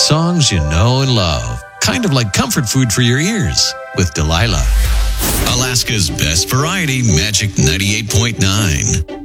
songs you know and love. Kind of like comfort food for your ears with Delilah. Alaska's best variety, Magic 98.9.